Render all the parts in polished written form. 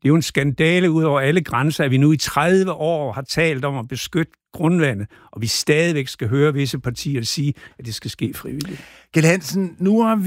Det er jo en skandale ud over alle grænser, at vi nu i 30 år har talt om at beskytte grundvandet, og vi stadigvæk skal høre visse partier sige, at det skal ske frivilligt. Kjeld Hansen, nu har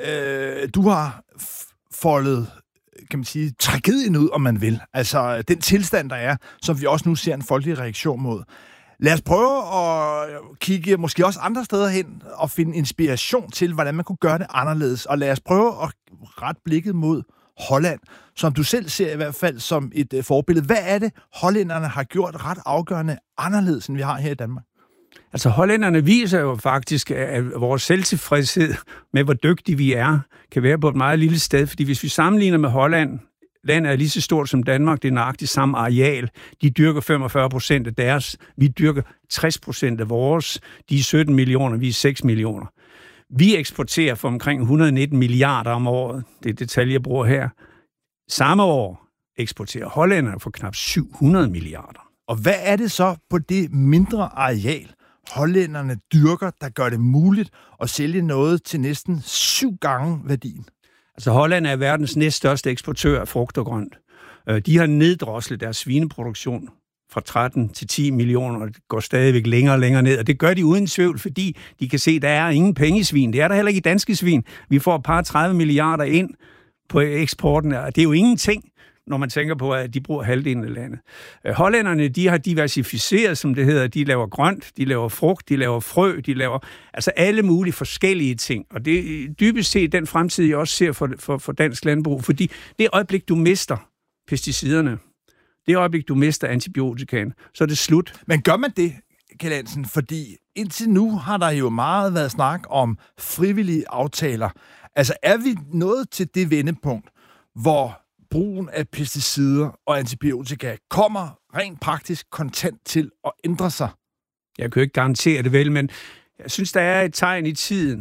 du har foldet, kan man sige, tragedien ud, om man vil. Altså den tilstand, der er, som vi også nu ser en folkelig reaktion mod. Lad os prøve at kigge måske også andre steder hen og finde inspiration til, hvordan man kunne gøre det anderledes. Og lad os prøve at rette blikket mod Holland, som du selv ser i hvert fald som et forbillede. Hvad er det, hollænderne har gjort ret afgørende anderledes, end vi har her i Danmark? Altså hollænderne viser jo faktisk, at vores selvtilfredshed med, hvor dygtige vi er, kan være på et meget lille sted. Fordi hvis vi sammenligner med Holland, landet er lige så stort som Danmark, det er nøjagtigt samme areal. De dyrker 45% af deres, vi dyrker 60% af vores. De er 17 millioner, vi er 6 millioner. Vi eksporterer for omkring 119 milliarder om året. Det er det tal, jeg bruger her. Samme år eksporterer hollænderne for knap 700 milliarder. Og hvad er det så på det mindre areal, hollænderne dyrker, der gør det muligt at sælge noget til næsten 7 gange værdien? Altså Holland er verdens næststørste eksportør af frugt og grønt. De har neddroslet deres svineproduktion fra 13 til 10 millioner, og det går stadigvæk længere og længere ned. Og det gør de uden tvivl, fordi de kan se, at der er ingen penge i svin. Det er der heller ikke i danske svin. Vi får et par 30 milliarder ind på eksporten, og det er jo ingenting, når man tænker på, at de bruger halvdelen af landet. Hollænderne, de har diversificeret, som det hedder. De laver grønt, de laver frugt, de laver frø, de laver altså alle mulige forskellige ting. Og det er dybest set den fremtid, jeg også ser for dansk landbrug. Fordi det øjeblik, du mister pesticiderne, det øjeblik, du mister antibiotikaen, så er det slut. Men gør man det, Kjeld Hansen? Fordi indtil nu har der jo meget været snak om frivillige aftaler. Altså er vi nået til det vendepunkt, hvor brugen af pesticider og antibiotika kommer rent praktisk kontant til at ændre sig? Jeg kan jo ikke garantere det vel, men jeg synes, der er et tegn i tiden.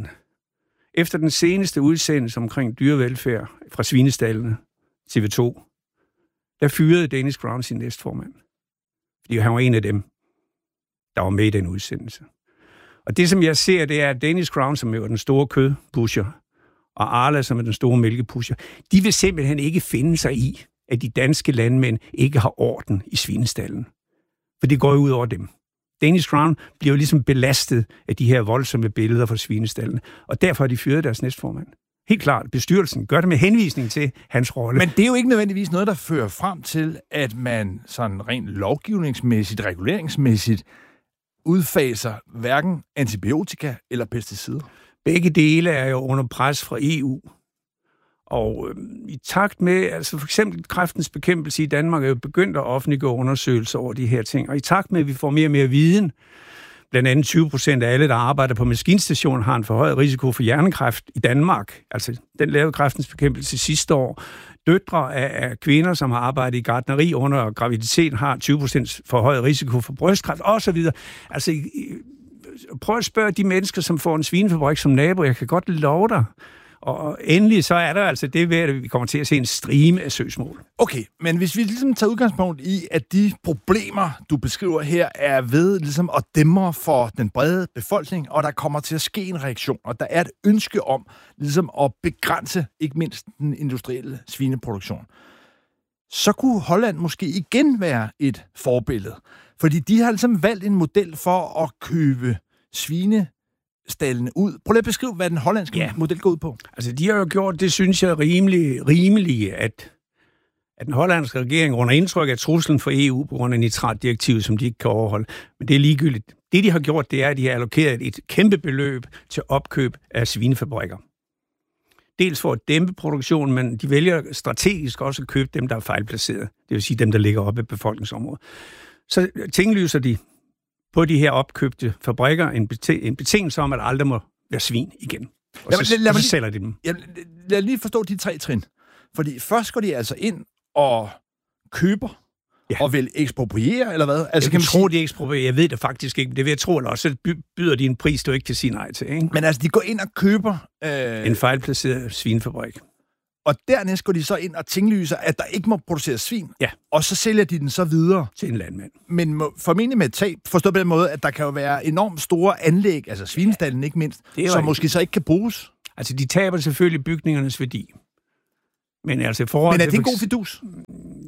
Efter den seneste udsendelse omkring dyrevelfærd fra svinestallene, TV2, der fyrede Danish Crown sin næstformand. Fordi han var en af dem, der var med i den udsendelse. Og det, som jeg ser, det er, at Danish Crown, som er den store kødpusher, og Arla, som er den store mælkepusher, de vil simpelthen ikke finde sig i, at de danske landmænd ikke har orden i svinestallen. For det går jo ud over dem. Danish Crown bliver jo ligesom belastet af de her voldsomme billeder fra svinestallen, og derfor har de fyret deres næstformand. Helt klart, bestyrelsen gør det med henvisning til hans rolle. Men det er jo ikke nødvendigvis noget, der fører frem til, at man sådan rent lovgivningsmæssigt, reguleringsmæssigt udfaser hverken antibiotika eller pesticider. Begge dele er jo under pres fra EU. Og i takt med, altså for eksempel kræftens bekæmpelse i Danmark er jo begyndt at offentliggøre undersøgelser over de her ting. Og i takt med, at vi får mere og mere viden, blandt andet 20% af alle, der arbejder på maskinstationen, har en forhøjet risiko for hjernekræft i Danmark. Altså, den lavede kræftens bekæmpelse sidste år. Døtre af kvinder, som har arbejdet i gartneri under graviditet, har 20% forhøjet risiko for brystkræft, osv. Altså, prøv at spørge de mennesker, som får en svinefabrik som nabo. Jeg kan godt love dig. Og endelig så er der altså det ved, at vi kommer til at se en strime af søgsmål. Okay, men hvis vi ligesom tager udgangspunkt i, at de problemer, du beskriver her, er ved ligesom at dæmre for den brede befolkning, og der kommer til at ske en reaktion, og der er et ønske om ligesom at begrænse ikke mindst den industrielle svineproduktion, så kunne Holland måske igen være et forbillede. Fordi de har ligesom valgt en model for at købe svinestallene ud. Prøv lige at beskrive, hvad den hollandske model går ud på. Altså, de har jo gjort, det synes jeg rimeligt, at den hollandske regering under indtryk af truslen for EU på grund af nitratdirektivet, som de ikke kan overholde. Men det er ligegyldigt. Det, de har gjort, det er, at de har allokeret et kæmpe beløb til opkøb af svinefabrikker. Dels for at dæmpe produktionen, men de vælger strategisk også at købe dem, der er fejlplaceret. Det vil sige dem, der ligger oppe i befolkningsområdet. Så tinglyser de på de her opkøbte fabrikker en betingelse om, at aldrig må være svin igen. Og så sælger de dem. Lad lige forstå de 3 trin. Fordi først går de altså ind og køber, og vil ekspropriere, eller hvad? Altså, jeg tror, de eksproprierer. Jeg ved det faktisk ikke. Det vil jeg tro, eller også byder de en pris, du ikke kan sige nej til. Ikke? Men altså, de går ind og køber en fejlplaceret svinefabrik. Og dernæst går de så ind og tinglyser, at der ikke må produceres svin. Ja. Og så sælger de den så videre. Til en landmand. Men formentlig med et tab, forstået på den måde, at der kan jo være enormt store anlæg, altså svinestallen ikke mindst, som måske så ikke kan bruges. Altså, de taber selvfølgelig bygningernes værdi. Men altså Men er det en god fidus?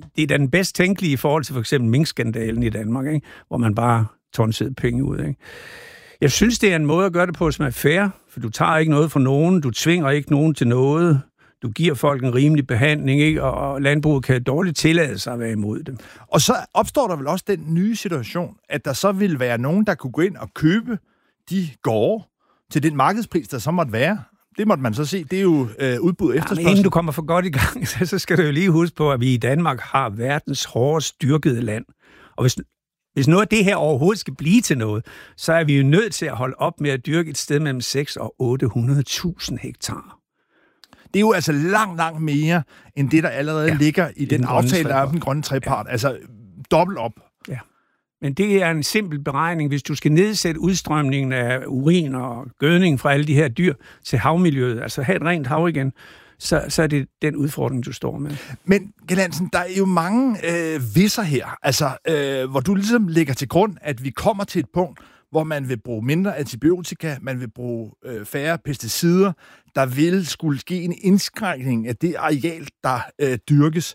det er da den bedst tænkelige i forhold til for eksempel minkskandalen i Danmark, ikke? Hvor man bare tonsede penge ud. Ikke? Jeg synes, det er en måde at gøre det på, som er fair, for du tager ikke noget fra nogen, du tvinger ikke nogen til noget, du giver folk en rimelig behandling, ikke? Og landbruget kan dårligt tillade sig at være imod det. Og så opstår der vel også den nye situation, at der så vil være nogen, der kunne gå ind og købe de gårde til den markedspris, der så måtte være. Det måtte man så se. Det er jo udbud og efterspørgsel. Inden du kommer for godt i gang, så skal du jo lige huske på, at vi i Danmark har verdens hårdest dyrkede land. Og hvis noget af det her overhovedet skal blive til noget, så er vi jo nødt til at holde op med at dyrke et sted mellem 600.000 og 800.000 hektar. Det er jo altså langt mere, end det, der allerede ligger i den aftale, der er den grønne trepart. Ja. Altså dobbelt op. Ja. Men det er en simpel beregning. Hvis du skal nedsætte udstrømningen af urin og gødning fra alle de her dyr til havmiljøet, altså have et rent hav igen, så er det den udfordring, du står med. Men, Kjeld Hansen, der er jo mange visser her, altså, hvor du ligesom lægger til grund, at vi kommer til et punkt, hvor man vil bruge mindre antibiotika, man vil bruge færre pesticider, der vil skulle ske en indskrænkning af det areal, der dyrkes.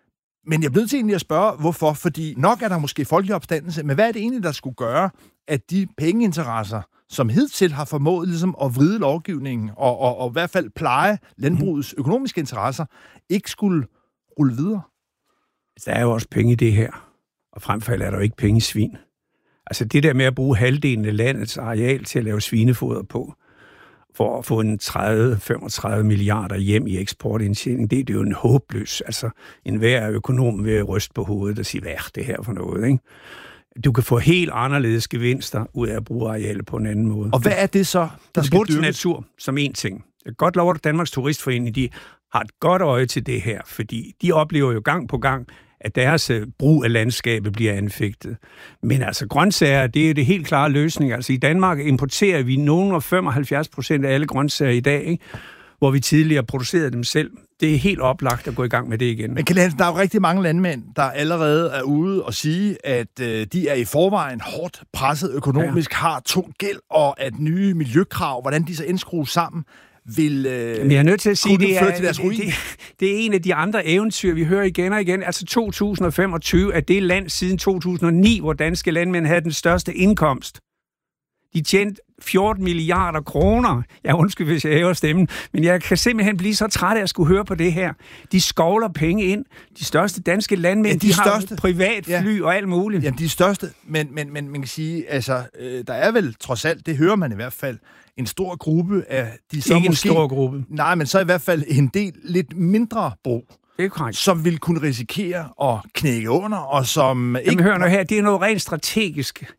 Men jeg er blevet til egentlig at spørge, hvorfor, fordi nok er der måske folkelig opstandelse, men hvad er det egentlig, der skulle gøre, at de pengeinteresser, som hidtil har formået ligesom at vride lovgivningen og i hvert fald pleje landbrugets økonomiske interesser, ikke skulle rulle videre? Der er jo også penge i det her, og fremfor er der jo ikke penge i svin. Altså det der med at bruge halvdelen af landets areal til at lave svinefoder på, for at få en 30-35 milliarder hjem i eksportindtjening, det er jo en håbløs. Altså enhver økonom vil ryste på hovedet og sige, hvad er det her for noget, ikke? Du kan få helt anderledes gevinster ud af at bruge arealet på en anden måde. Og hvad er det så, der skal dyrkes? Natur som en ting. Jeg kan godt love, at Danmarks Turistforening, de har et godt øje til det her, fordi de oplever jo gang på gang, at deres brug af landskabet bliver anfægtet. Men altså grøntsager, det er det helt klare løsning. Altså i Danmark importerer vi nogen af 75% af alle grøntsager i dag, ikke? Hvor vi tidligere producerede dem selv. Det er helt oplagt at gå i gang med det igen. Men Kjeld Hansen, der er jo rigtig mange landmænd, der allerede er ude og sige, at de er i forvejen hårdt presset økonomisk, har tung gæld, og at nye miljøkrav, hvordan de så indskrues sammen, vil jeg er nødt til at sige, det er en af de andre eventyr, vi hører igen og igen. Altså 2025 er det land siden 2009, hvor danske landmænd havde den største indkomst. De tjente 14 milliarder kroner. Jeg undskyld, hvis jeg hæver stemmen, men jeg kan simpelthen blive så træt af at skulle høre på det her. De skovler penge ind. De største danske landmænd, de har privatfly og alt muligt. Jamen, de største, men man kan sige, altså, der er vel trods alt, det hører man i hvert fald, en stor gruppe af de så ikke måske... en stor gruppe. Nej, men så i hvert fald en del lidt mindre brug. Det er korrekt. Som vil kunne risikere at knække under, og som ikke... Jamen, hør nu her, det er noget rent strategisk.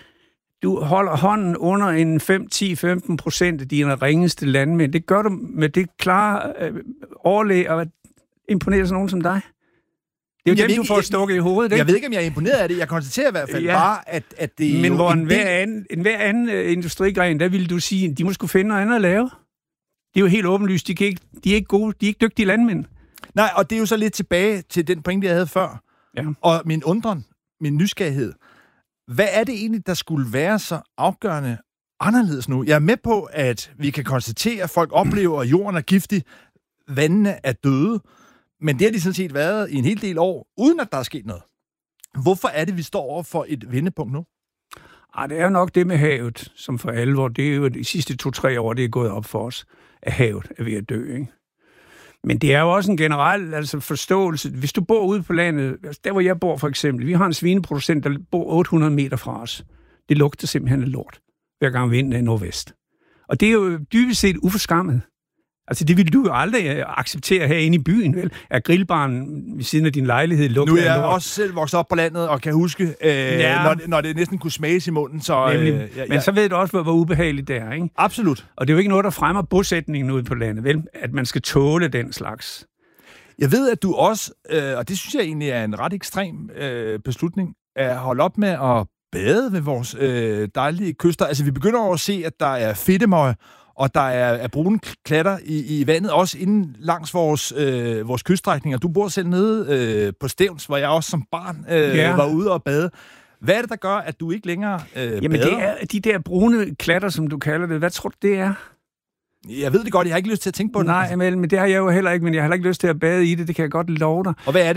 Du holder hånden under en 5-10-15% af dine ringeste landmænd. Det gør du med det klare overlæg og imponerer sådan nogen som dig. Det er jo dem, du får stukket i hovedet, ikke? Jeg ved ikke, om jeg er imponeret af det. Jeg konstaterer i hvert fald bare, at det er men hvor enhver anden industrigren, der ville du sige, at de må skulle finde noget andet at lave. Det er jo helt åbenlyst. De er ikke gode, de er ikke dygtige landmænd. Nej, og det er jo så lidt tilbage til den pointe, jeg havde før. Ja. Og min undren, min nysgerrighed. Hvad er det egentlig, der skulle være så afgørende anderledes nu? Jeg er med på, at vi kan konstatere, at folk oplever, at jorden er giftig, vandene er døde, men det har de sådan set været i en hel del år, uden at der er sket noget. Hvorfor er det, vi står over for et vendepunkt nu? Det er jo nok det med havet, som for alvor, det er jo de sidste 2-3 år, det er gået op for os, at havet er ved at dø, ikke? Men det er jo også en generel forståelse. Hvis du bor ude på landet, der hvor jeg bor for eksempel, vi har en svineproducent, der bor 800 meter fra os. Det lugter simpelthen af lort, hver gang vinden er i nordvest. Og det er jo dybest set uforskammet. Altså det vil du jo aldrig acceptere herinde i byen, vel? At grillbaren ved siden af din lejlighed lugter af lort. Nu er jeg også selv vokset op på landet og kan huske, når det næsten kunne smages i munden. Så, men så ved du også, hvor ubehageligt det er, ikke? Absolut. Og det er jo ikke noget, der fremmer bosætningen ude på landet, vel? At man skal tåle den slags. Jeg ved, at du også, og det synes jeg egentlig er en ret ekstrem beslutning, at holde op med at bade ved vores dejlige kyster. Altså vi begynder over at se, at der er fedtemøg, og der er brune klatter i vandet, også inden langs vores kyststrækninger. Du bor selv nede på Stevns, hvor jeg også som barn var ude og bade. Hvad er det, der gør, at du ikke længere Jamen, bader? Det er de der brune klatter, som du kalder det. Hvad tror du, det er? Jeg ved det godt, jeg har ikke lyst til at tænke på det. Nej, men det har jeg jo heller ikke, men jeg har heller ikke lyst til at bade i det. Det kan jeg godt love dig. Og hvad er det?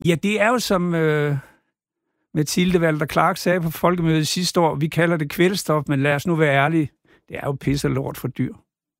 Ja, det er jo som Mathilde Walter Clark sagde på folkemødet sidste år, vi kalder det kvælstof, men lad os nu være ærlige, det er jo pisse lort for dyr.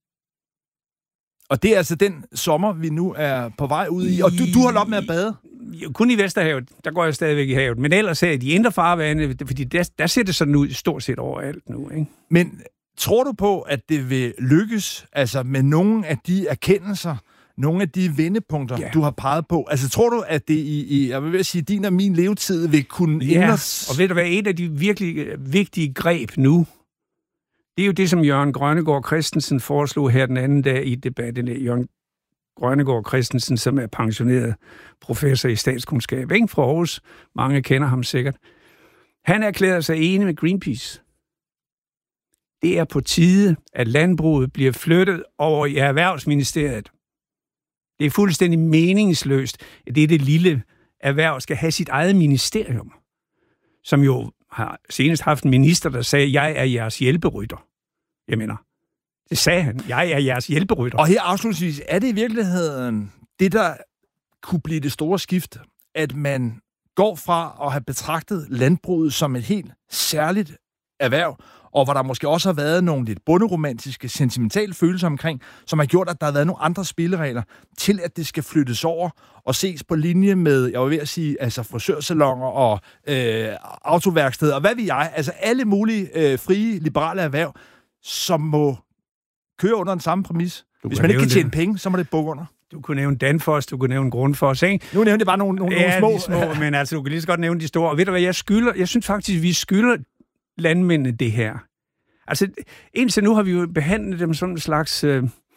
Og det er altså den sommer, vi nu er på vej ud i. Og du holder op med at bade? Kun i Vesterhavet, der går jeg stadigvæk i havet. Men ellers er de indre farvande, fordi der ser det sådan ud stort set overalt nu. Ikke? Men tror du på, at det vil lykkes altså med nogle af de erkendelser, nogle af de vendepunkter, du har peget på? Altså tror du, at det i jeg vil sige, din og min levetid vil kunne ændres? Og ved du hvad, et af de virkelig vigtige greb nu, det er jo det, som Jørgen Grønnegård Christensen foreslog her den anden dag i debatten. Jørgen Grønnegård Christensen, som er pensioneret professor i statskundskab, ikke fra Aarhus. Mange kender ham sikkert. Han erklærede sig enig med Greenpeace. Det er på tide, at landbruget bliver flyttet over i Erhvervsministeriet. Det er fuldstændig meningsløst, at det lille erhverv skal have sit eget ministerium, som jo har senest haft en minister, der sagde, jeg er jeres hjælperytter. Jeg mener, det sagde han. Jeg er jeres hjælperytter. Og her afslutningsvis, er det i virkeligheden det, der kunne blive det store skift, at man går fra at have betragtet landbruget som et helt særligt erhverv, og hvor der måske også har været nogle lidt bunderomantiske, sentimentale følelser omkring, som har gjort, at der har været nogle andre spilleregler, til at det skal flyttes over og ses på linje med, jeg var ved at sige, altså frisørsalonger og autoværksteder, og hvad ved jeg, altså alle mulige frie, liberale erhverv, som må køre under den samme præmis. Hvis man ikke kan tjene penge, så må det bukke under. Du kunne nævne Danfoss, du kunne nævne Grundfos, ikke? Nu nævnte jeg bare nogle små. Men altså, du kan lige så godt nævne de store. Og ved du hvad, jeg synes faktisk, vi skylder landmændene det her. Altså, indtil nu har vi jo behandlet dem som en slags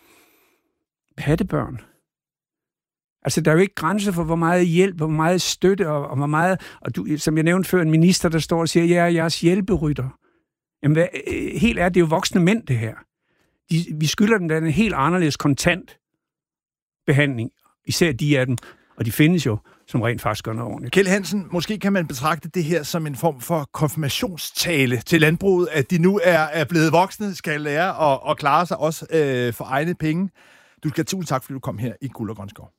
pattebørn. Altså, der er jo ikke grænser for, hvor meget hjælp, hvor meget støtte, og hvor meget... Og du, som jeg nævnte før, en minister, der står og siger, jeg er jeres hjælperytter. Jamen, helt er det jo voksne mænd, det her. Vi skylder dem da en helt anderledes kontant behandling. Især de af dem. Og de findes jo, som rent faktisk gør noget ordentligt. Kjeld Hansen, måske kan man betragte det her som en form for konfirmationstale til landbruget, at de nu er blevet voksne, skal lære og klare sig også for egne penge. Du skal tusind tak, fordi du kom her i Guld og Grøn Skov.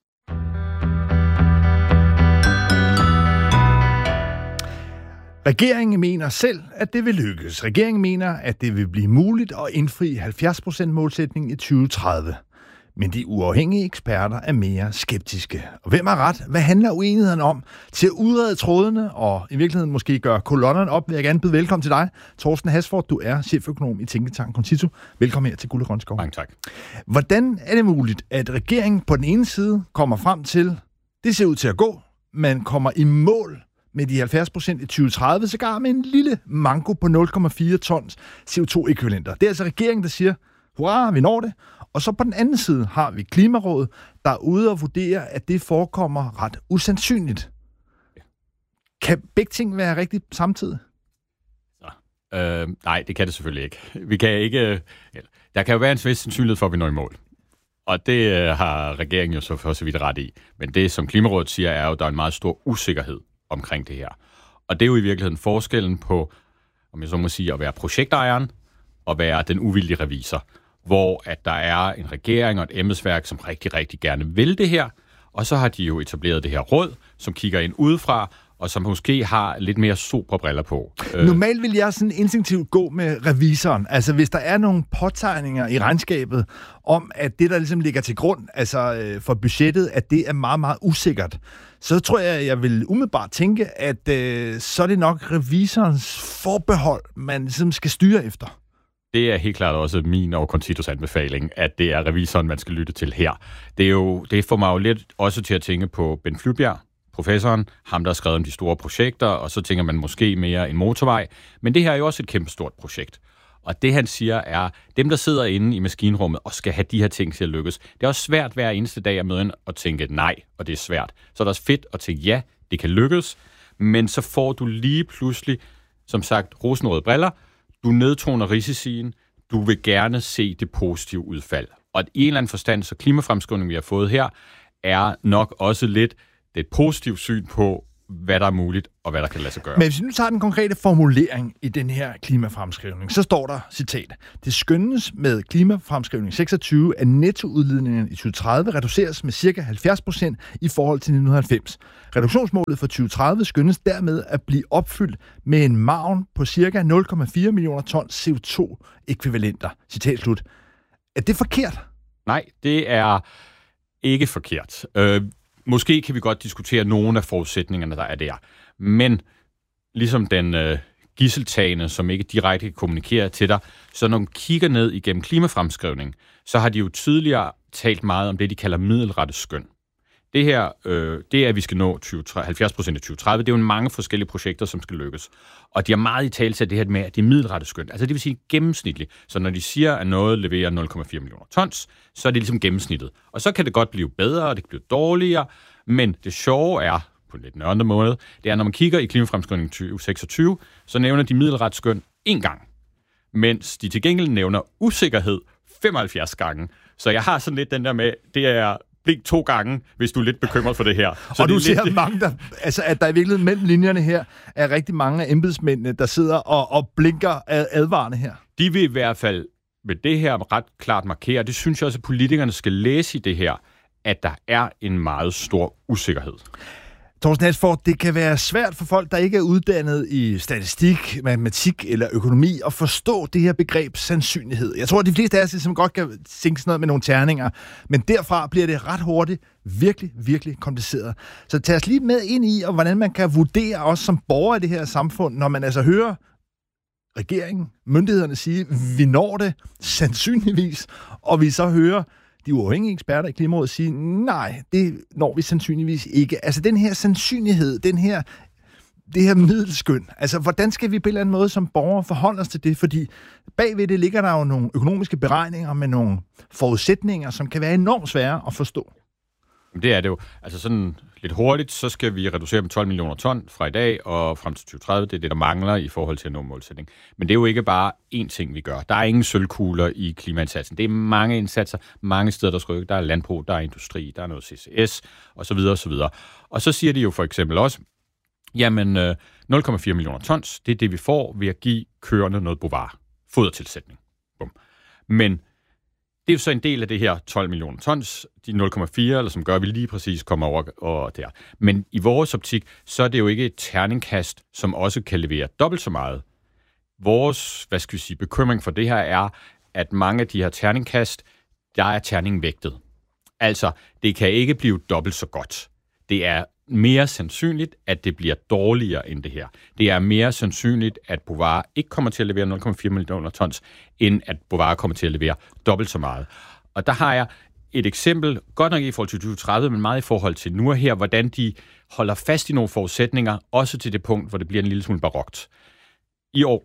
Regeringen mener selv, at det vil lykkes. Regeringen mener, at det vil blive muligt at indfri 70%-målsætningen i 2030. Men de uafhængige eksperter er mere skeptiske. Og hvem har ret? Hvad handler uenigheden om? Til at udrede trådene og i virkeligheden måske gøre kolonnerne op, vil jeg gerne byde velkommen til dig. Torsten Hasford, du er cheføkonom i Tænketanken Concito. Velkommen her til Guld og Grøn Skov. Mange tak. Hvordan er det muligt, at regeringen på den ene side kommer frem til, det ser ud til at gå, man kommer i mål med de 70% i 2030, sågar med en lille manko på 0,4 tons CO2-ækvivalenter. Det er altså regeringen, der siger, hurra, vi når det. Og så på den anden side har vi Klimarådet, der er ude og vurdere, at det forekommer ret usandsynligt. Kan begge ting være rigtigt samtidig? Nej, det kan det selvfølgelig ikke. Vi kan ikke. Der kan jo være en vis sandsynlighed for, at vi når i mål. Og det har regeringen jo så vidt ret i. Men det, som Klimarådet siger, er jo, at der er en meget stor usikkerhed omkring det her. Og det er jo i virkeligheden forskellen på, om jeg så må sige, at være projektejeren og være den uvildige revisor. Hvor at der er en regering og et embedsværk, som rigtig, rigtig gerne vil det her. Og så har de jo etableret det her råd, som kigger ind udefra, og som måske har lidt mere sobre briller på. Normalt vil jeg sådan instinktivt gå med revisoren. Altså hvis der er nogle påtegninger i regnskabet om, at det, der ligesom ligger til grund altså for budgettet, at det er meget, meget usikkert, så tror jeg vil umiddelbart tænke, at så er det nok revisorens forbehold, man ligesom skal styre efter. Det er helt klart også min og Concitos anbefaling, at det er revisoren, man skal lytte til her. Det får mig jo lidt også til at tænke på Ben Flybjerg, professoren, ham der har skrevet om de store projekter, og så tænker man måske mere en motorvej. Men det her er jo også et kæmpestort projekt. Og det han siger er, dem der sidder inde i maskinrummet og skal have de her ting til at lykkes, det er også svært hver eneste dag at møde ind og tænke nej, og det er svært. Så er det også fedt at tænke ja, det kan lykkes, men så får du lige pludselig, som sagt, rosenrøde briller. Du nedtoner risicien, du vil gerne se det positive udfald. Og i en eller anden forstand, så klimafremskrivningen, vi har fået her, er nok også lidt det positive syn på, hvad der er muligt, og hvad der kan lade sig gøre. Men hvis vi nu tager den konkrete formulering i den her klimafremskrivning, så står der, citat, det skønnes med klimafremskrivning 26, at nettoudledningen i 2030 reduceres med ca. 70% i forhold til 1990. Reduktionsmålet for 2030 skønnes dermed at blive opfyldt med en margen på ca. 0,4 millioner tons CO2-ekvivalenter. Citat slut. Er det forkert? Nej, det er ikke forkert. Måske kan vi godt diskutere nogle af forudsætningerne, der er der. Men ligesom den gidseltagende, som ikke direkte kan kommunikere til dig, så når man kigger ned igennem klimafremskrivning, så har de jo tidligere talt meget om det, de kalder middelretteskøn. Det her, det er, at vi skal nå 70% i 2030. Det er jo mange forskellige projekter, som skal lykkes. Og de har meget i tale til det her med, at det er middelretteskøn. Altså det vil sige gennemsnitligt. Så når de siger, at noget leverer 0,4 millioner tons, så er det ligesom gennemsnittet. Og så kan det godt blive bedre, og det kan blive dårligere. Men det sjove er, på en lidt nørende måde, det er, når man kigger i klimafremskrivning 2026, så nævner de middelretteskøn 1 gang. Mens de til gengæld nævner usikkerhed 75 gange. Så jeg har sådan lidt den der med, det er blik 2 gange, hvis du er lidt bekymret for det her. Så og du ser mange, at der i virkeligheden mellem linjerne her er rigtig mange af embedsmændene, der sidder og blinker advarende her. De vil i hvert fald med det her ret klart markere, det synes jeg også, at politikerne skal læse i det her, at der er en meget stor usikkerhed. Thorsten Asphaug, det kan være svært for folk, der ikke er uddannet i statistik, matematik eller økonomi, at forstå det her begreb sandsynlighed. Jeg tror, at de fleste af os som godt kan tænke sådan noget med nogle terninger, men derfra bliver det ret hurtigt virkelig, virkelig kompliceret. Så tag os lige med ind i, og hvordan man kan vurdere os som borgere i det her samfund, når man altså hører regeringen, myndighederne sige, vi når det sandsynligvis, og vi så hører de uafhængige eksperter i Klimarådet sige, nej, det når vi sandsynligvis ikke. Altså den her sandsynlighed, det her middelskøn, altså hvordan skal vi på en eller anden måde som borgere forholde os til det? Fordi bagved det ligger der jo nogle økonomiske beregninger med nogle forudsætninger, som kan være enormt svære at forstå. Det er det jo. Altså sådan lidt hurtigt, så skal vi reducere med 12 millioner ton fra i dag og frem til 2030. Det er det, der mangler i forhold til at nå målsætning. Men det er jo ikke bare én ting, vi gør. Der er ingen sølvkugler i klimaindsatsen. Det er mange indsatser, mange steder, der skal rykke. Der er landbrug, der er industri, der er noget CCS osv. osv. Og så siger de jo for eksempel også, jamen 0,4 millioner tons, det er det, vi får ved at give køerne noget Bovar. Fodertilsætning. Bum. Men det er jo så en del af det her 12 millioner tons, de 0,4, eller som gør, at vi lige præcis kommer over der. Men i vores optik, så er det jo ikke et terningkast, som også kan levere dobbelt så meget. Vores, bekymring for det her er, at mange af de her terningkast, der er terningen vægtet. Altså, det kan ikke blive dobbelt så godt. Det er mere sandsynligt, at det bliver dårligere end det her. Det er mere sandsynligt, at Bovar ikke kommer til at levere 0,4 millioner tons, end at Bovar kommer til at levere dobbelt så meget. Og der har jeg et eksempel, godt nok i forhold til 2030, men meget i forhold til nu og her, hvordan de holder fast i nogle forudsætninger, også til det punkt, hvor det bliver en lille smule barokt. I år,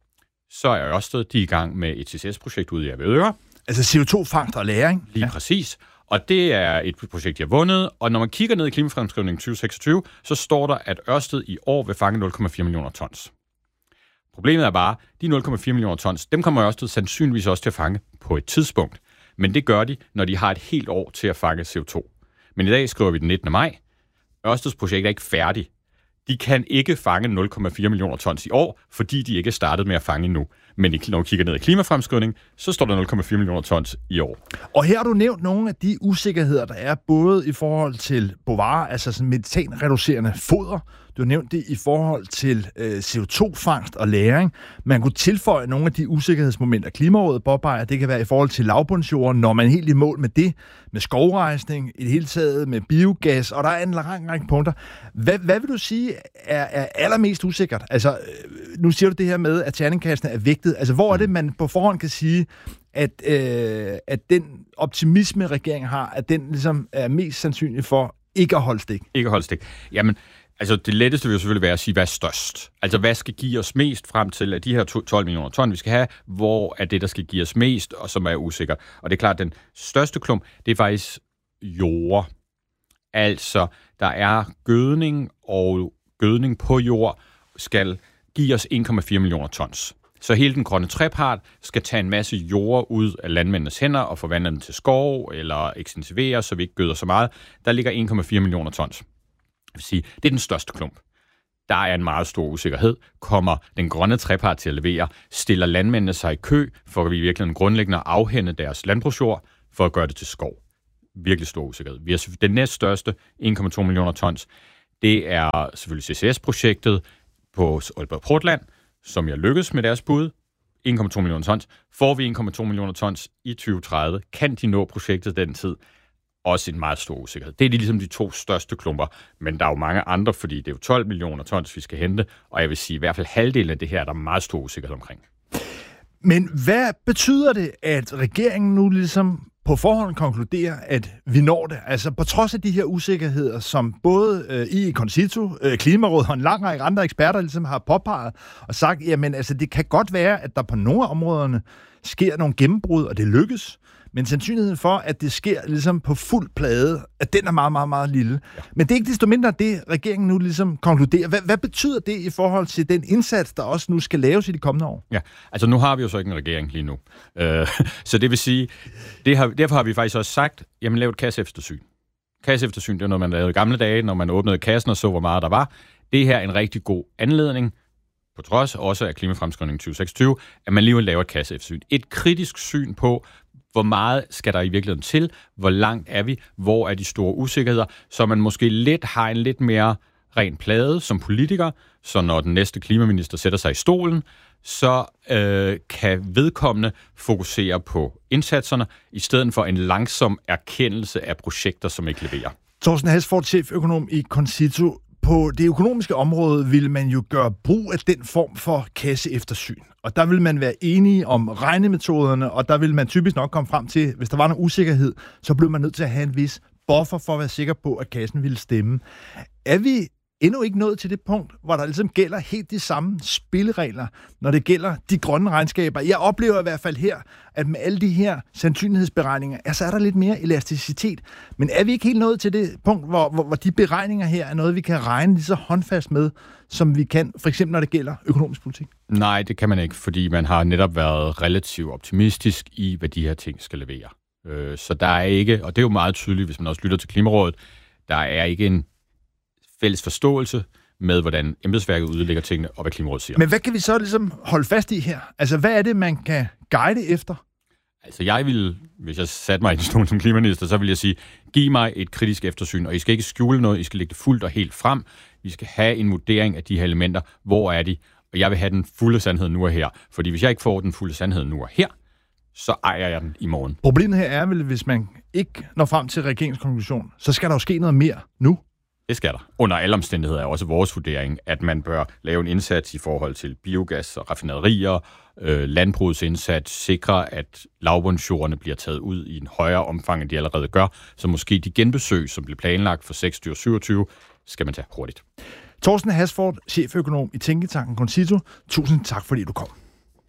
så er Ørsted, de er i gang med et CCS-projekt ude i Avedøre. Altså CO2-fangst og lagring. Lige præcis. Og det er et projekt, jeg har vundet, og når man kigger ned i klimafremskrivningen 2026, så står der, at Ørsted i år vil fange 0,4 millioner tons. Problemet er bare, de 0,4 millioner tons, dem kommer Ørsted sandsynligvis også til at fange på et tidspunkt. Men det gør de, når de har et helt år til at fange CO2. Men i dag skriver vi den 19. maj. Ørsteds projekt er ikke færdig. De kan ikke fange 0,4 millioner tons i år, fordi de ikke er startet med at fange endnu. Men når vi kigger ned i klimafremskrivning, så står der 0,4 millioner tons i år. Og her har du nævnt nogle af de usikkerheder, der er både i forhold til Bovar, altså sådan metanreducerende foder. Du har nævnt det i forhold til CO2-fangst og lagring. Man kunne tilføje nogle af de usikkerhedsmomenter, Klimarådet påpeger. Det kan være i forhold til lavbundsjorden, når man er helt i mål med det, med skovrejsning, i det hele taget med biogas, og der er en lang række punkter. Hvad vil du sige er allermest usikkert? Altså, nu siger du det her med, at terningkastene er vægtet. Altså, hvor er det, man på forhånd kan sige, at den optimisme, regeringen har, at den ligesom er mest sandsynlig for ikke at holde stik? Ikke at holde stik. Jamen, altså det letteste vil jo selvfølgelig være at sige, hvad er størst? Altså hvad skal give os mest frem til, at de her 12 millioner ton, vi skal have, hvor er det, der skal give os mest, og som er usikkert? Og det er klart, at den største klump, det er faktisk jord. Altså, der er gødning, og gødning på jord skal give os 1,4 millioner tons. Så hele den grønne trepart skal tage en masse jord ud af landmændenes hænder og forvandle den til skov, eller ekstensivere, så vi ikke gøder så meget. Der ligger 1,4 millioner tons. vil sige, det er den største klump. Der er en meget stor usikkerhed. Kommer den grønne trepart til at levere? Stiller landmændene sig i kø for at vi virkelig grundlæggende afhænde deres landbrugsjord for at gøre det til skov? Virkelig stor usikkerhed. Vi har den næststørste, 1,2 millioner tons. Det er selvfølgelig CCS-projektet på Aalborg Portland, som jeg lykkes med deres bud. 1,2 millioner tons. Får vi 1,2 millioner tons i 2030? Kan de nå projektet den tid? Også en meget stor usikkerhed. Det er ligesom de 2 største klumper, men der er jo mange andre, fordi det er jo 12 millioner tons, vi skal hente, og jeg vil sige, i hvert fald halvdelen af det her, der er meget stor usikkerhed omkring. Men hvad betyder det, at regeringen nu ligesom på forhånd konkluderer, at vi når det? Altså på trods af de her usikkerheder, som både i Concito, Klimarådet og en lang række andre eksperter ligesom har påpeget og sagt, jamen altså det kan godt være, at der på nogle af områderne sker nogle gennembrud, og det lykkes, men sandsynligheden for, at det sker ligesom på fuld plade, at den er meget, meget, meget lille. Ja. Men det er ikke desto mindre det, regeringen nu ligesom konkluderer. Hvad betyder det i forhold til den indsats, der også nu skal laves i de kommende år? Ja, altså nu har vi jo så ikke en regering lige nu. Så det vil sige, derfor har vi faktisk også sagt, jamen lav et kasseeftersyn. Kasseeftersyn, det er noget, man lavede i gamle dage, når man åbnede kassen og så, hvor meget der var. Det her er en rigtig god anledning, på trods også af klimafremskrivningen 2026, at man lige laver et kasseeftersyn. Et kritisk syn på, hvor meget skal der i virkeligheden til? Hvor langt er vi? Hvor er de store usikkerheder? Så man måske har en lidt mere ren plade som politiker, så når den næste klimaminister sætter sig i stolen, så kan vedkommende fokusere på indsatserne, i stedet for en langsom erkendelse af projekter, som ikke leverer. Thorsten Hasford, cheføkonom i Concito. På det økonomiske område vil man jo gøre brug af den form for kasseeftersyn. Og der vil man være enige om regnemetoderne, og der vil man typisk nok komme frem til, hvis der var noget usikkerhed, så blev man nødt til at have en vis buffer for at være sikker på, at kassen ville stemme. Er vi endnu ikke nået til det punkt, hvor der ligesom gælder helt de samme spilleregler, når det gælder de grønne regnskaber? Jeg oplever i hvert fald her, at med alle de her sandsynlighedsberegninger, så er der lidt mere elasticitet. Men er vi ikke helt nået til det punkt, hvor de beregninger her er noget, vi kan regne lige så håndfast med, som vi kan, for eksempel når det gælder økonomisk politik? Nej, det kan man ikke, fordi man har netop været relativt optimistisk i, hvad de her ting skal levere. Så der er ikke, og det er jo meget tydeligt, hvis man også lytter til Klimarådet, der er ikke en fælles forståelse med, hvordan embedsværket udlægger tingene, og hvad Klimarådet siger. Men hvad kan vi så ligesom holde fast i her? Altså, hvad er det, man kan guide efter? Altså, jeg vil, hvis jeg satte mig i en stol som klimaminister, så vil jeg sige, giv mig et kritisk eftersyn, og I skal ikke skjule noget, I skal lægge det fuldt og helt frem. Vi skal have en vurdering af de her elementer. Hvor er de? Og jeg vil have den fulde sandhed nu og her. Fordi hvis jeg ikke får den fulde sandhed nu og her, så ejer jeg den i morgen. Problemet her er vel, hvis man ikke når frem til regeringskonklusion, så skal der jo ske noget mere nu. Det skal der. Under alle omstændigheder er også vores vurdering, at man bør lave en indsats i forhold til biogas og raffinaderier, landbrugets indsats, sikre, at lavbundsjordene bliver taget ud i en højere omfang, end de allerede gør. Så måske de genbesøg, som blev planlagt for 26 og 27, skal man tage hurtigt. Thorsten Hasford, cheføkonom i Tænketanken Concito. Tusind tak, fordi du kom.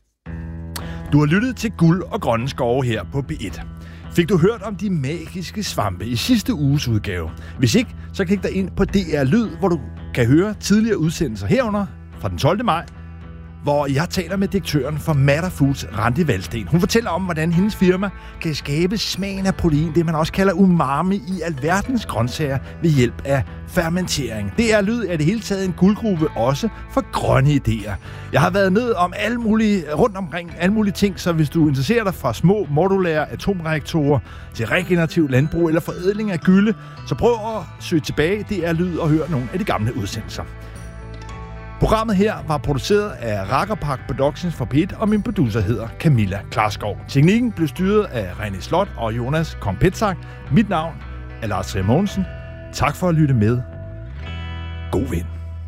Du har lyttet til Guld og Grønne Skove her på B1. Fik du hørt om de magiske svampe i sidste uges udgave? Hvis ikke, så klik dig ind på DR Lyd, hvor du kan høre tidligere udsendelser herunder fra den 12. maj, hvor jeg taler med direktøren for Matter Foods, Randi Valsten. Hun fortæller om, hvordan hendes firma kan skabe smagen af protein, det man også kalder umami, i alverdens grøntsager ved hjælp af fermentering. DR Lyd er det hele taget en guldgruppe også for grønne idéer. Jeg har været ned om rundt omkring alle mulige ting, så hvis du interesserer dig fra små modulære atomreaktorer til regenerativ landbrug eller forædling af gylde, så prøv at søge tilbage i DR Lyd og høre nogle af de gamle udsendelser. Programmet her var produceret af Rakkerpark Productions for P1, og min producer hedder Camilla Klarskov. Teknikken blev styret af René Slot og Jonas Kompetsak. Mit navn er Lars Trier Mogensen. Tak for at lytte med. God vind.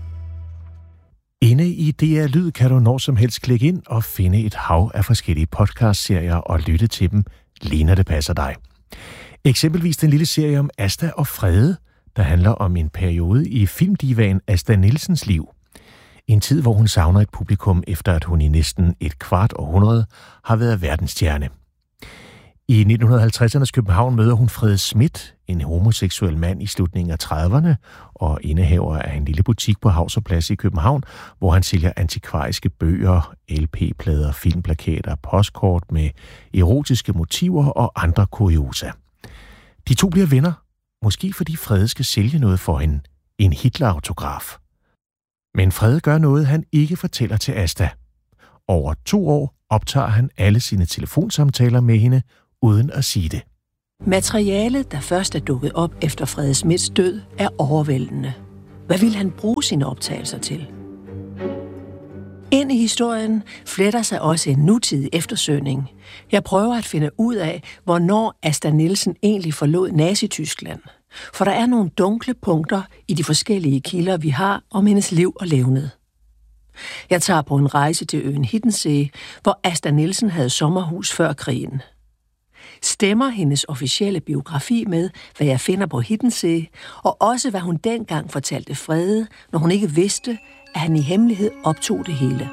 Inde i DR Lyd kan du når som helst klikke ind og finde et hav af forskellige podcastserier og lytte til dem, lige når det passer dig. Eksempelvis den lille serie om Asta og Frede, der handler om en periode i filmdivaen Asta Nielsens liv. En tid, hvor hun savner et publikum, efter at hun i næsten et kvart århundrede har været verdensstjerne. I 1950'ernes København møder hun Frede Schmidt, en homoseksuel mand i slutningen af 30'erne og indehaver af en lille butik på Havserplads i København, hvor han sælger antikvariske bøger, LP-plader, filmplakater, postkort med erotiske motiver og andre kuriosa. De to bliver venner, måske fordi Frede skal sælge noget for hende, en Hitler-autograf. Men Frede gør noget, han ikke fortæller til Asta. Over 2 år optager han alle sine telefonsamtaler med hende, uden at sige det. Materialet, der først er dukket op efter Frede Smiths død, er overvældende. Hvad vil han bruge sine optagelser til? Ind i historien fletter sig også en nutidig eftersøgning. Jeg prøver at finde ud af, hvornår Asta Nielsen egentlig forlod Nazi-Tyskland. For der er nogle dunkle punkter i de forskellige kilder, vi har om hendes liv og levned. Jeg tager på en rejse til øen Hiddensee, hvor Asta Nielsen havde sommerhus før krigen. Stemmer hendes officielle biografi med, hvad jeg finder på Hiddensee, og også hvad hun dengang fortalte Frede, når hun ikke vidste, at han i hemmelighed optog det hele.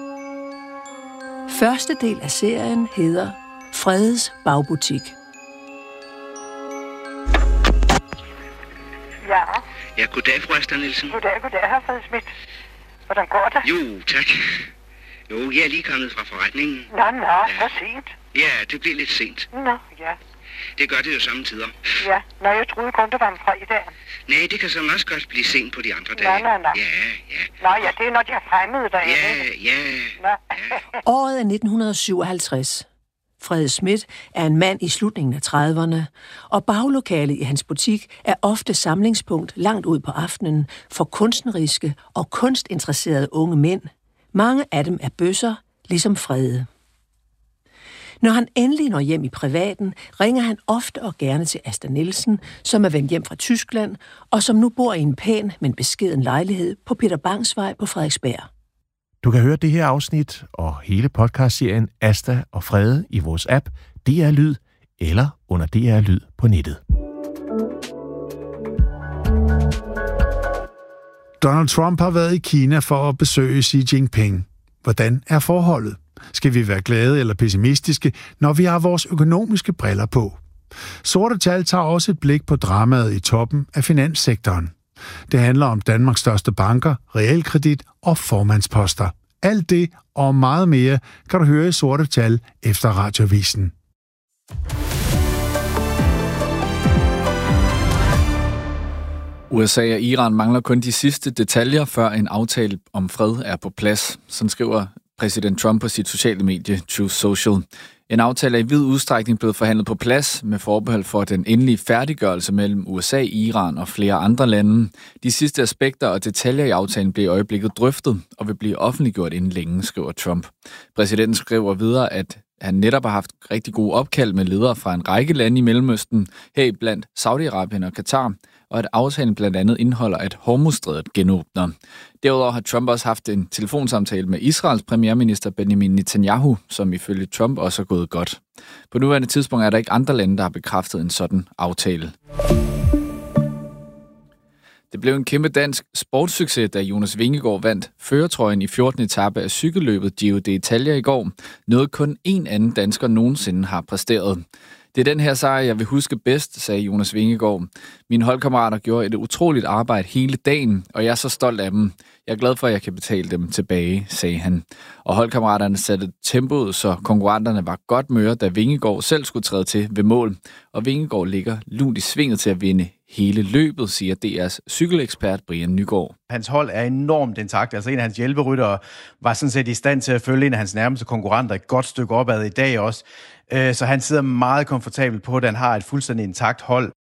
Første del af serien hedder Fredes bagbutik. Ja. Ja, goddag, fru Asta Nielsen. Goddag, herr Frede Smith. Hvordan går det? Jo, tak. Jo, jeg er lige kommet fra forretningen. Nå, så sent. Ja, det blev lidt sent. Nå, ja. Det gør det jo samtidig. Ja, når jeg troede kun, det var en fredag. Nej, det kan så også godt blive sent på de andre dage. Nå. Ja. Nå, ja, det er, når de er fremmede derinde. Ja. Nå. Året er 1957. Frede Smith er en mand i slutningen af 30'erne, og baglokalet i hans butik er ofte samlingspunkt langt ud på aftenen for kunstneriske og kunstinteresserede unge mænd. Mange af dem er bøsser, ligesom Frede. Når han endelig når hjem i privaten, ringer han ofte og gerne til Asta Nielsen, som er vendt hjem fra Tyskland, og som nu bor i en pæn, men beskeden lejlighed på Peter Bangs Vej på Frederiksberg. Du kan høre det her afsnit og hele podcastserien Asta og Frede i vores app DR Lyd eller under DR Lyd på nettet. Donald Trump har været i Kina for at besøge Xi Jinping. Hvordan er forholdet? Skal vi være glade eller pessimistiske, når vi har vores økonomiske briller på? Sorte Tal tager også et blik på dramaet i toppen af finanssektoren. Det handler om Danmarks største banker, realkredit og formandsposter. Alt det og meget mere kan du høre i Sorte Tal efter Radioavisen. USA og Iran mangler kun de sidste detaljer, før en aftale om fred er på plads. Sådan skriver præsident Trump på sit sociale medie Truth Social. En aftale er i vid udstrækning blevet forhandlet på plads med forbehold for den endelige færdiggørelse mellem USA, Iran og flere andre lande. De sidste aspekter og detaljer i aftalen bliver i øjeblikket drøftet og vil blive offentliggjort inden længe, skriver Trump. Præsidenten skriver videre, at han netop har haft rigtig gode opkald med ledere fra en række lande i Mellemøsten, heriblandt Saudi-Arabien og Katar, og at aftalen blandt andet indeholder, at Hormuzstrædet genåbner. Derudover har Trump også haft en telefonsamtale med Israels premierminister Benjamin Netanyahu, som ifølge Trump også er gået godt. På nuværende tidspunkt er der ikke andre lande, der har bekræftet en sådan aftale. Det blev en kæmpe dansk sportssucces, da Jonas Vingegaard vandt førertrøjen i 14. etape af cykelløbet Giro d'Italia i går. Noget kun én anden dansker nogensinde har præsteret. Det er den her sejr, jeg vil huske bedst, sagde Jonas Vingegaard. Mine holdkammerater gjorde et utroligt arbejde hele dagen, og jeg er så stolt af dem. Jeg er glad for, at jeg kan betale dem tilbage, sagde han. Og holdkammeraterne satte tempoet, så konkurrenterne var godt møre, da Vingegaard selv skulle træde til ved mål. Og Vingegaard ligger lunt i svinget til at vinde hele løbet, siger DR's cykelekspert Brian Nygaard. Hans hold er enormt intakt. Altså en af hans hjælperyttere var sådan set i stand til at følge en af hans nærmeste konkurrenter et godt stykke opad i dag også. Så han sidder meget komfortabelt på, at han har et fuldstændig intakt hold.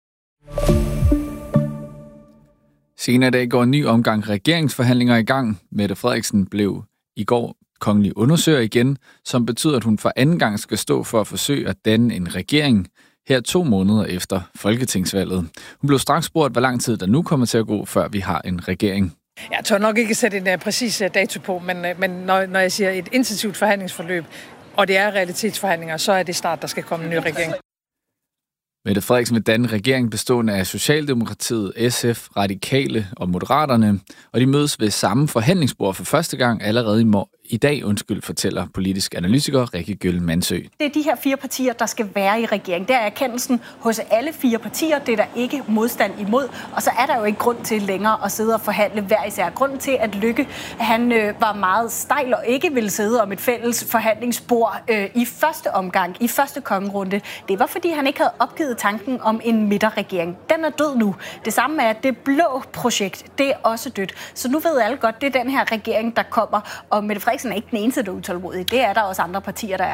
Senere i dag går en ny omgang regeringsforhandlinger i gang. Mette Frederiksen blev i går kongelig undersøger igen, som betyder, at hun for anden gang skal stå for at forsøge at danne en regering her 2 måneder efter folketingsvalget. Hun blev straks spurgt, hvor lang tid der nu kommer til at gå, før vi har en regering. Jeg tør nok ikke sætte en præcis dato på, men når jeg siger et intensivt forhandlingsforløb, og det er realitetsforhandlinger, så er det snart, der skal komme en ny regering. Mette Frederiksen vil danne en regering bestående af Socialdemokratiet, SF, Radikale og Moderaterne, og de mødes ved samme forhandlingsbord for første gang allerede i dag, fortæller politisk analytiker Rikke Gjøl Mansø. Det er de her 4 partier, der skal være i regeringen. Det er erkendelsen hos alle 4 partier. Det er der ikke modstand imod. Og så er der jo ikke grund til længere at sidde og forhandle hver især. Grunden til, at Løkke han var meget stejl og ikke ville sidde om et fælles forhandlingsbord i første omgang, i første kongerunde, det var, fordi han ikke havde opgivet tanken om en midterregering. Den er død nu. Det samme er, det blå projekt, det er også dødt. Så nu ved alle godt, det er den her regering, der kommer. Og Mette Frederiksen er ikke den eneste, der er utålmodig. Det er der også andre partier, der er.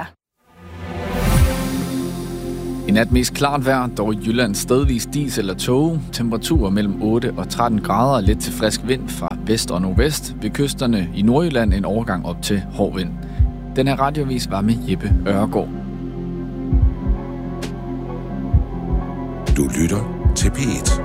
I nat mest klart vejr, dog i Jylland stedvis dis eller tåge. Temperaturer mellem 8 og 13 grader, lidt til frisk vind fra vest og nordvest. Ved kysterne i Nordjylland en overgang op til hård vind. Den her radioavis var med Jeppe Øregård. Du lytter til P1.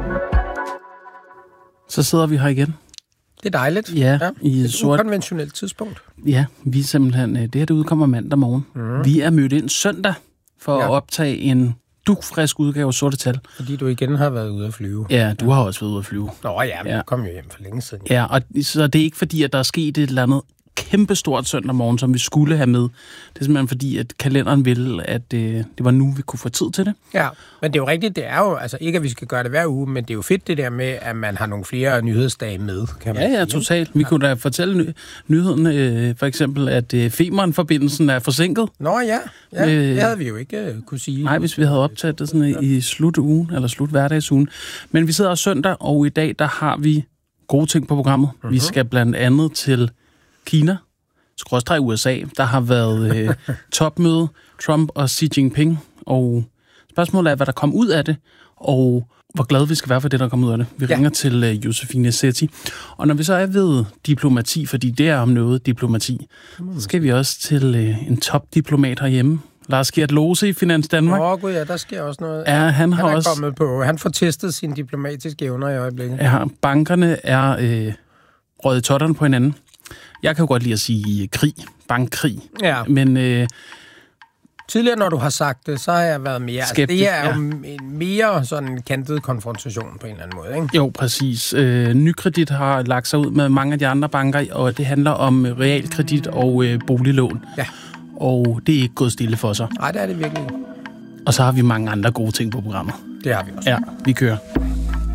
Så sidder vi her igen. Det er dejligt. Ja, i et ukonventionelt tidspunkt. Ja, vi er simpelthen... Det her, det udkommer mandag morgen. Vi er mødt ind søndag for at optage en dugfrisk udgave af Sorte Tal. Fordi du igen har været ude at flyve. Ja, du har også været ude at flyve. Nå ja, men jeg kom jo hjem for længe siden. Ja, og så det er ikke fordi, at der er sket et eller andet kæmpestort søndag morgen, som vi skulle have med. Det er simpelthen fordi, at kalenderen ville, at det var nu, vi kunne få tid til det. Ja, men det er jo rigtigt, det er jo, altså ikke at vi skal gøre det hver uge, men det er jo fedt det der med, at man har nogle flere nyhedsdage med, kan man sige. Ja, totalt. Vi kunne da fortælle nyheden, for eksempel, at Femern-forbindelsen er forsinket. Nå ja, det havde vi jo ikke kunne sige. Nej, hvis vi havde optaget det sådan i slutugen, eller sluthverdagsugen. Men vi sidder også søndag, og i dag, der har vi gode ting på programmet. Vi skal blandt andet til Kina, /USA, der har været topmøde, Trump og Xi Jinping, og spørgsmålet er, hvad der kom ud af det, og hvor glade vi skal være for det, der kommer ud af det. Vi ringer til Josefine Setti. Og når vi så er ved diplomati, fordi det er om noget diplomati, så skal vi også til en topdiplomat herhjemme. Lars Gert Lose i Finans Danmark. Gud ja, der sker også noget. Ja, han har også kommet på. Han får testet sine diplomatiske evner i øjeblikket. Ja, bankerne er røget i totterne på hinanden. Jeg kan jo godt lide at sige krig, bankkrig, men tidligere, når du har sagt det, så har jeg været mere... Skeptisk, det er jo en mere sådan kantet konfrontation på en eller anden måde, ikke? Jo, præcis. Nykredit har lagt sig ud med mange af de andre banker, og det handler om realkredit og boliglån. Ja. Og det er ikke gået stille for sig. Nej, det er det virkelig. Og så har vi mange andre gode ting på programmet. Det har vi også. Ja, vi kører.